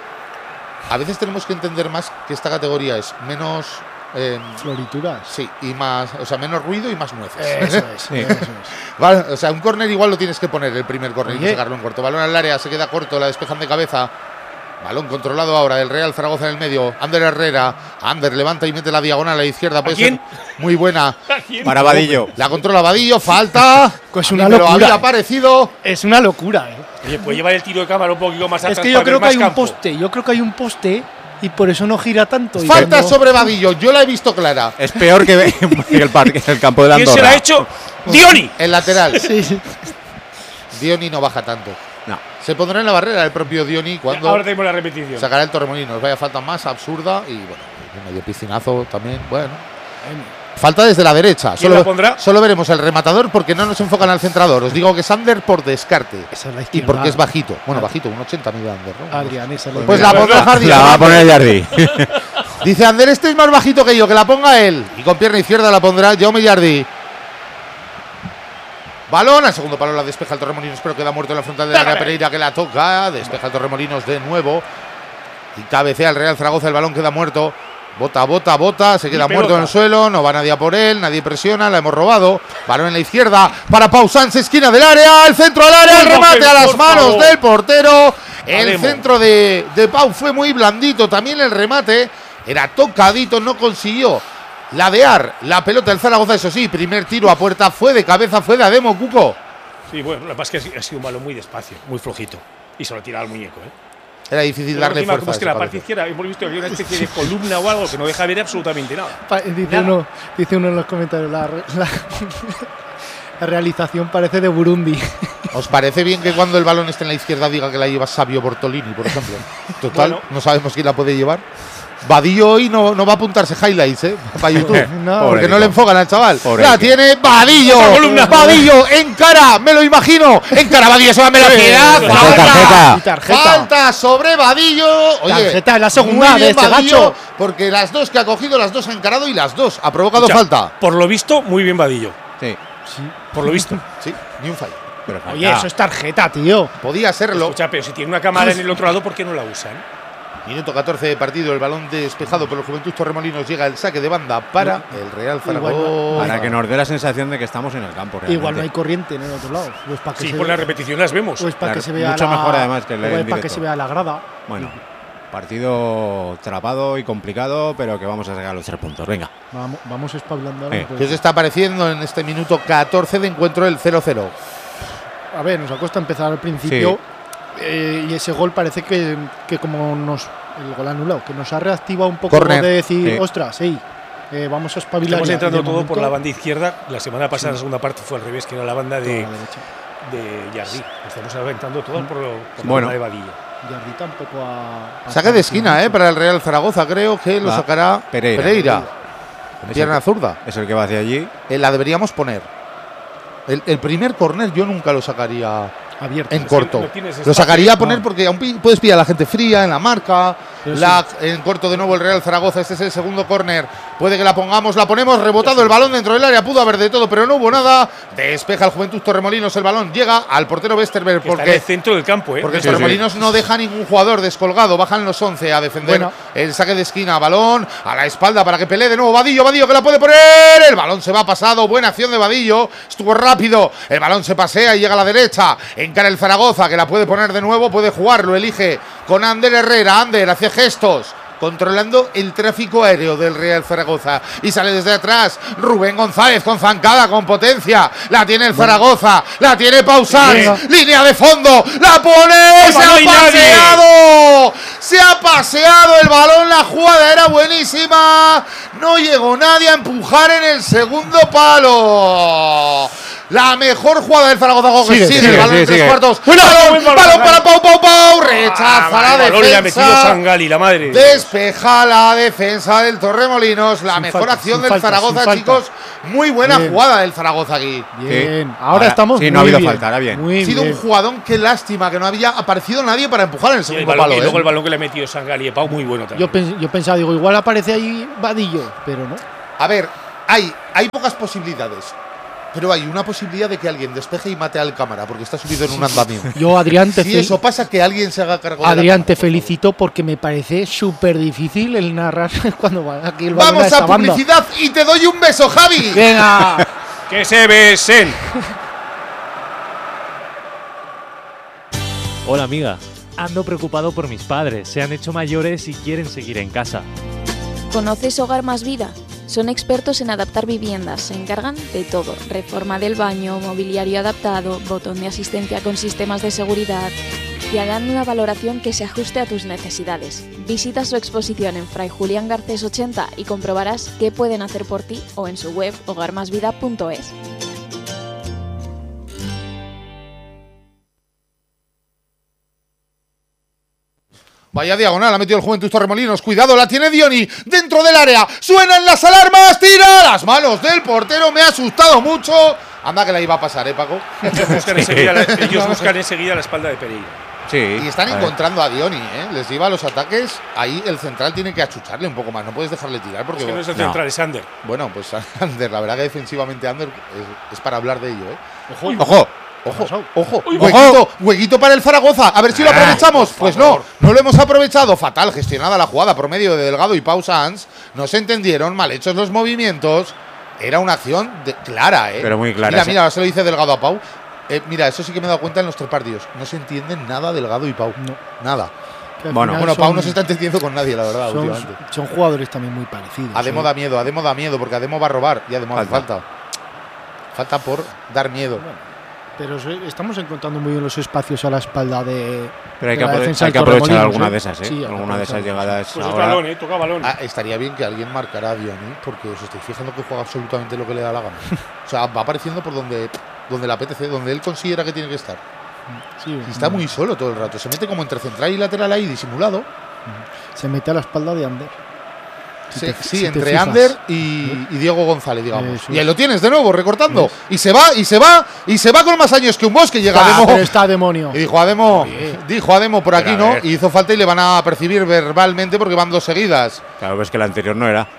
A veces tenemos que entender más que esta categoría es menos... Florituras. sí, y más, o sea, menos ruido y más nueces. Eso es. Vale, o sea, un córner igual lo tienes que poner, el primer córner, y Oye. sacarlo en corto. Balón al área, se queda corto, la despejan de cabeza. Balón controlado ahora del Real Zaragoza en el medio. Ander Herrera. Ander levanta y mete la diagonal a la izquierda. Puede quién? ser muy buena. Para Vadillo. La controla Vadillo. Falta. Pues A mí una me lo locura. había parecido. Es una locura, Oye, puede llevar el tiro de cámara un poquito más atrás. Es que yo para creo ver que hay más un campo. poste. Yo creo que hay un poste y por eso no gira tanto. Y Falta cuando- sobre Vadillo. Yo la he visto clara. Es peor que el campo de ¿Quién Andorra. se la ha hecho? ¡Dioni! El lateral. Sí, sí. Dioni no baja tanto. No. Se pondrá en la barrera el propio Dioni cuando Ahora tenemos la repetición. sacará el Torremolinos. Vaya falta más absurda. Y bueno, un medio piscinazo también. Bueno. Falta desde la derecha. ¿Quién la pondrá? Solo veremos el rematador porque no nos enfocan al centrador. Os digo que es Ander por descarte. Esa es la Y izquierda. porque es bajito. Bueno, bajito, un 80 mide Ander, ¿no? Adrián, esa es la Pues izquierda. la pondrá Hardy. La va a poner Jardí. Dice Ander, este es más bajito que yo, que la ponga él. Y con pierna izquierda la pondrá Jaume Jardí. Balón, al segundo palo la despeja el Torremolinos, pero queda muerto en la frontal del área. Pereira que la toca, despeja el Torremolinos de nuevo. Y cabecea el Real Zaragoza, el balón queda muerto. Bota, se queda muerto en el suelo, no va nadie a por él, nadie presiona, la hemos robado. Balón en la izquierda para Pau Sanz, esquina del área, el centro al área, el remate a las manos del portero. El Haremos. centro de Pau fue muy blandito, también el remate era tocadito, no consiguió ladear la pelota del Zaragoza, eso sí, primer tiro a puerta fue de cabeza, fue de Ademo, Cuco. Sí, bueno, lo que pasa es que ha sido un balón muy despacio, muy flojito. Y se lo ha tirado al muñeco, ¿eh? Era difícil Pero darle encima, fuerza. como es que la a esa parte cabeza. izquierda hemos visto que había una especie de columna o algo que no deja ver absolutamente nada. Dice uno en los comentarios, la realización parece de Burundi. ¿Os parece bien que cuando el balón esté en la izquierda diga que la lleva Sabio Bortolini, por ejemplo? Total, Bueno. no sabemos quién la puede llevar. Vadillo hoy no va a apuntarse highlights, para YouTube. No. Porque no le enfocan al chaval. Pobre La que- tiene Vadillo. Otra columna. Vadillo en cara, me lo imagino. En cara, Vadillo, se va a la piedad. tarjeta. Y tarjeta. Falta sobre Vadillo. Oye, Tarjeta en la segunda muy bien de este Vadillo, gacho. porque las dos que ha cogido, las dos ha encarado y las dos ha provocado Escucha, falta. Por lo visto, muy bien Vadillo. Sí. Por lo visto. Sí, ni un fallo. Pero falta. Oye, eso es tarjeta, tío. Podía serlo. Escucha, pero si tiene una cámara en el otro lado, ¿por qué no la usan? Minuto 14 de partido, el balón despejado por el Juventud Torremolinos, llega el saque de banda para el Real Zaragoza. Para que nos dé la sensación de que estamos en el campo. Igual no hay realmente. corriente en el otro lado. Pues para que Sí, se por vea- la repetición las vemos. pues para que Claro, se vea mucho la, mejor además que leer pues en para que directo. se vea la grada. Bueno, partido trabado y complicado, pero que vamos a sacar los 3 puntos. Venga. Vamos espabilando ahora. pues. ¿Qué os está pareciendo en este minuto 14 de encuentro el 0-0? A ver, nos ha costado empezar al principio y ese gol parece que como el gol anulado, que nos ha reactivado un poco Corner. de decir, Sí. ostras, vamos a espabilar. Estamos ya. entrando De todo por momento, la banda izquierda. La semana pasada, la segunda parte, fue al revés, que era la banda toda de la derecha. Jardí. Estamos aventando todo por la Bueno. banda de Vadillo. Jardí tampoco ha Saque de esquina, para el Real Zaragoza, creo que lo Va. sacará Pereira. Con Es pierna el- zurda. Es el que va hacia allí. La deberíamos poner. El primer córner yo nunca lo sacaría abierto. en corto. no tienes Lo espacio. sacaría a poner porque aún puedes pillar a la gente fría en la marca. En corto de nuevo el Real Zaragoza. Este es el segundo córner. Puede que la pongamos, la ponemos. Rebotado el balón dentro del área. Pudo haber de todo, pero no hubo nada. Despeja el Juventud Torremolinos. El balón llega al portero Westerberg. Porque está en el centro del campo, porque Torremolinos no deja ningún jugador descolgado. Bajan los 11 a defender el saque de esquina. Balón a la espalda para que pelee de nuevo Vadillo que la puede poner. El balón se va pasado. Buena acción de Vadillo. Estuvo rápido. El balón se pasea y llega a la derecha. Encara el Zaragoza, que la puede poner de nuevo. Puede jugar, lo elige con Ander Herrera. Ander hace gestos, controlando el tráfico aéreo del Real Zaragoza. Y sale desde atrás Rubén González con zancada, con potencia. La tiene el Zaragoza, la tiene Pausans. Línea de fondo, la pone. ¡Se ha paseado! Se ha paseado el balón, la jugada era buenísima. No llegó nadie a empujar en el segundo palo. La mejor jugada del Zaragoza. Sigue el balón en tres cuartos. Balón para Pau. Rechaza la defensa. Le ha metido Sangali, la madre. Despeja la defensa del Torremolinos. La mejor acción del Zaragoza, chicos. Muy buena jugada del Zaragoza aquí. Bien. Ahora estamos sí, no ha habido falta, ahora bien. Ha sido un jugadón, qué lástima que no había aparecido nadie para empujar en el segundo palo. Y luego el balón que le ha metido Sangali y Pau, muy bueno también. Yo pensaba, igual aparece ahí Vadillo, pero no. A ver, hay pocas posibilidades. Pero hay una posibilidad de que alguien despeje y mate al cámara porque está subido en un andamio. Yo, Adrián, si eso pasa, que alguien se haga cargo Adrián, te felicito porque me parece súper difícil el narrar cuando va aquí el balón. Vamos a publicidad y te doy un beso, Javi. Venga. Que se besen. Hola, amiga. Ando preocupado por mis padres. Se han hecho mayores y quieren seguir en casa. ¿Conoces Hogar Más Vida? Son expertos en adaptar viviendas, se encargan de todo, reforma del baño, mobiliario adaptado, botón de asistencia con sistemas de seguridad. Te harán una valoración que se ajuste a tus necesidades. Visita su exposición en Fray Julián Garcés 80 y comprobarás qué pueden hacer por ti o en su web hogarmasvida.es. Vaya diagonal, ha metido el Juventud Torremolinos. Cuidado, la tiene Dioni dentro del área. Suenan las alarmas, tira las manos del portero. Me ha asustado mucho. Anda que la iba a pasar, Paco. Ellos buscan enseguida la espalda de Pereira. Sí. Y están encontrando a Dioni, Les lleva a los ataques. Ahí el central tiene que achucharle un poco más. No puedes dejarle tirar porque… Es que no es el central, es Ander. Bueno, pues Ander, la verdad que defensivamente Ander es para hablar de ello, Ojo. Ojo, huequito para el Zaragoza. A ver si lo aprovechamos. Pues no lo hemos aprovechado. Fatal gestionada la jugada por medio de Delgado y Pausans. No se entendieron, mal hechos los movimientos. Era una acción clara, Pero muy clara. Mira, ahora se lo dice Delgado a Pau. Mira, eso sí que me he dado cuenta en los 3 partidos. No se entienden nada Delgado y Pau. No, nada. Bueno, Pau no se está entendiendo con nadie, la verdad, últimamente. Son jugadores también muy parecidos. Ademo da miedo, porque Ademo va a robar y Ademo hace falta. Falta por dar miedo. Pero estamos encontrando muy bien los espacios a la espalda de. Pero hay que aprovechar alguna de esas, Sí, alguna de esas llegadas. Pues ahora. balón, toca balón. Estaría bien que alguien marcara a Dioni, porque os estáis fijando que juega absolutamente lo que le da la gana. O sea, va apareciendo por donde le apetece, donde él considera que tiene que estar. Sí, y está muy solo todo el rato. Se mete como entre central y lateral ahí, disimulado. Se mete a la espalda de Ander. Sí, entre Ander y Diego González, digamos. Y ahí lo tienes de nuevo, recortando. Y se va con más años que un Bosque. Llega Ademo. Pero está demonio. Y dijo Ademo por aquí, ¿no? Y hizo falta y le van a percibir verbalmente porque van 2 seguidas. Claro, ves que la anterior no era.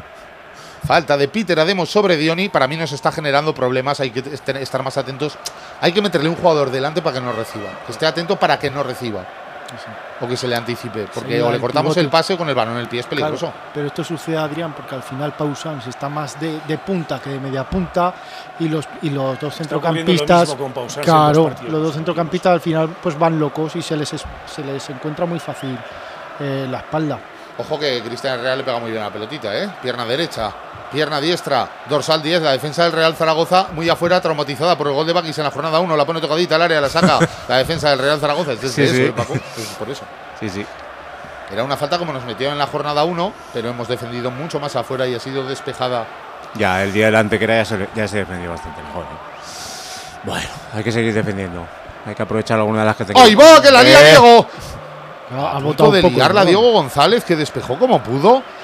Falta de Peter Ademo sobre Dioni. Para mí nos está generando problemas. Hay que estar más atentos. Hay que meterle un jugador delante para que no reciba. Que esté atento para que no reciba. Sí. O que se le anticipe, porque o le cortamos el pase o con el balón en el pie es peligroso. Claro, pero esto sucede, Adrián, porque al final Pausans está más de punta que de media punta y los 2 centrocampistas, los 2 centrocampistas al final pues van locos y se les encuentra muy fácil la espalda. Ojo que Cristian Herrera le pega muy bien la pelotita, pierna derecha, pierna diestra, dorsal 10, la defensa del Real Zaragoza muy afuera, traumatizada por el gol de Bakis en la jornada 1, la pone tocadita al área, la saca la defensa del Real Zaragoza. Es Paco, es por eso. Sí. Era una falta como nos metieron en la jornada 1, pero hemos defendido mucho más afuera y ha sido despejada. Ya, el día del Antequera ya se defendió bastante mejor. Bueno, hay que seguir defendiendo. Hay que aprovechar alguna de las que tenemos. ¡Ahí va, que la lía Diego! A punto de liarla Diego González, que despejó como pudo.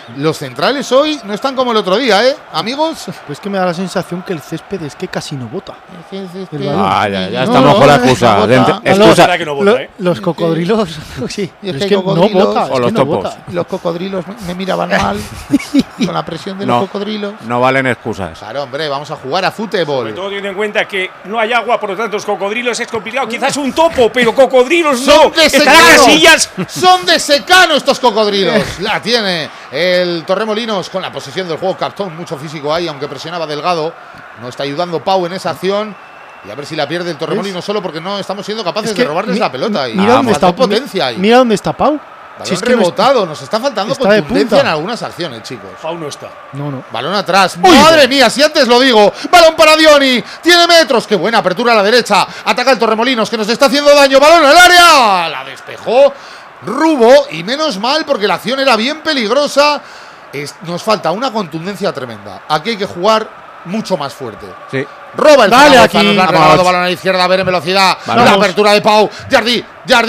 Los centrales hoy no están como el otro día, amigos. Pues que me da la sensación que el césped es que casi no bota. Ya estamos con la excusa. Excusa que no vota, Los cocodrilos, sí. Es Es que que no cocodrilos, vota. o los topos. Los cocodrilos me miraban mal con la presión de los cocodrilos. No valen excusas. Claro, hombre, vamos a jugar a Sobre fútbol. todo teniendo en cuenta que no hay agua, por lo tanto los cocodrilos es complicado. Quizás un topo, pero cocodrilos Son no. de Estarán secano. Casillas. Son de secano estos cocodrilos. La tiene el Torremolinos con la posesión del juego. Cartón, mucho físico ahí, aunque presionaba Delgado. No está ayudando Pau en esa acción. Y a ver si la pierde el Torremolinos solo porque no estamos siendo capaces Es que de robarles la pelota. Y mira dónde faltó está potencia ahí. Mira dónde está Pau. Balón Si es que no rebotado. Nos está faltando está de contundencia punta. en algunas acciones, chicos. Pau no está. No. Balón atrás. ¡Madre mía! Si antes lo digo. Balón para Dioni. Tiene metros. ¡Qué buena apertura a la derecha! Ataca el Torremolinos que nos está haciendo daño. Balón al área. La despejó Rubo. Y menos mal porque la acción era bien peligrosa. Nos falta una contundencia tremenda. Aquí hay que jugar mucho más fuerte. Sí. Roba el Dale Zaragoza, aquí. nos la ha Vamos. regalado, balón a la izquierda, a ver en velocidad. Vamos. La apertura de Pau. Jardí,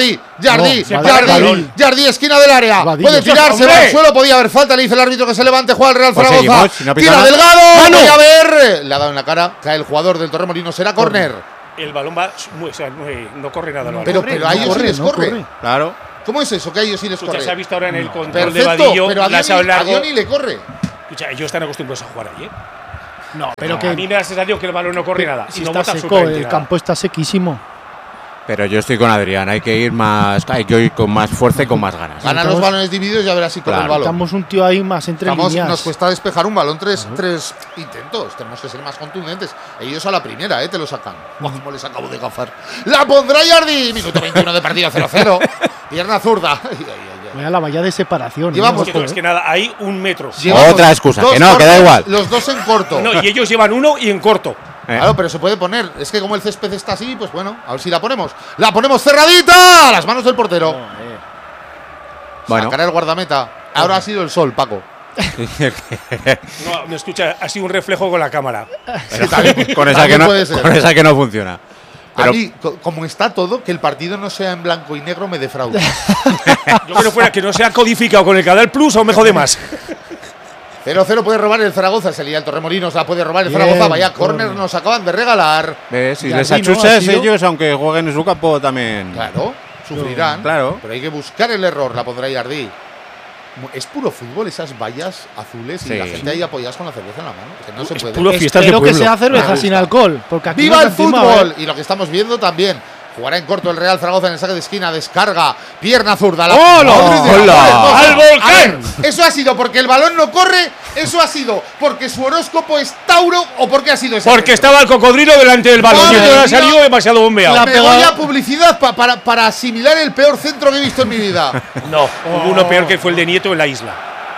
No, esquina del área. Vadillo. Puede tirarse, ¡Hombre! va al suelo, podía haber falta, le dice el árbitro que se levante, juega el Real Pues Zaragoza. seguimos, si no pita Tira nada. Delgado, ¡Mano! voy a ver. Le ha dado en la cara, cae el jugador del Torremolinos, será córner. El balón va, o sea, no corre nada. el balón. Pero a ellos sí les corre. Claro. ¿Cómo es eso que a ellos sí les Escucha, se ha corre? visto ahora en el control de Perfecto, Vadillo. pero a las ha Dioni largo. le corre. Escucha, ellos están acostumbrados a jugar ahí, No, pero A que mí me da la sensación que el balón no corre nada. si y no está bota seco, absolutamente el nada. campo está sequísimo. Pero yo estoy con Adrián. Hay que ir con más fuerza y con más ganas. Gana los balones divididos y a ver así con el balón. Estamos un tío ahí más entre líneas. Nos cuesta despejar un balón tres intentos. Tenemos que ser más contundentes. Ellos a la primera, te lo sacan. Buah, cómo les acabo de gafar. La pondrá Yardi. Minuto 21 de partido 0-0. Pierna zurda. Mira la valla de separación. Llevamos Es que nada, hay 1 metro. Llevamos Otra excusa, dos que no, que da cortos, igual. Los dos en corto. No, y ellos llevan 1 y en corto. Claro, pero se puede poner. Es que como el césped está así, pues bueno, a ver si la ponemos. ¡La ponemos cerradita! A las manos del portero. Bueno. Sacará el guardameta. Ahora ha sido el sol, Paco. No, me escucha, ha sido un reflejo con la cámara. Sí, también- con esa también que no, puede ser. con esa que no funciona. Pero A mí, como está todo, que el partido no sea en blanco y negro me defrauda. Yo que fuera que no sea codificado con el Canal Plus, aún me jode más. 0-0 puede robar el Zaragoza, sería el Torremolinos, la puede robar el Bien, Zaragoza. Vaya córner nos acaban de regalar. si Ya les sí, ¿no? achuchas Ha sido- ellos, aunque jueguen en su campo también. Claro, sufrirán. Claro. Pero hay que buscar el error, la pondrá Yardi. Es puro fútbol esas vallas azules y Sí. la gente ahí apoyadas con la cerveza en la mano. Que no se puede. puro fiestas de Espero que pueblo. sea Me cerveza gusta. sin alcohol. Porque aquí ¡Viva nos el encima, fútbol! Y lo que estamos viendo también. Jugará en corto el Real Zaragoza en el saque de esquina, descarga, pierna zurda. ¡Hola! ¡Hola! ¡Al volcán! A ver, ¿eso ha sido porque el balón no corre? ¿Eso ha sido porque su horóscopo es Tauro o porque ha sido ese? Porque gesto? estaba el cocodrilo delante del balón y Madre entonces ha mía. salido demasiado bombeado. Me voy a publicidad para asimilar el peor centro que he visto en mi vida. No, hubo uno peor que fue el de Nieto en la isla.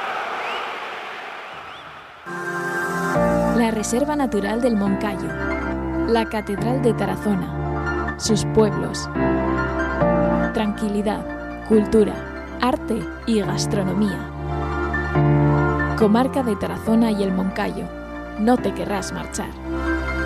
La Reserva Natural del Moncayo, la Catedral de Tarazona, sus pueblos. Tranquilidad, cultura, arte y gastronomía. Comarca de Tarazona y el Moncayo. No te querrás marchar.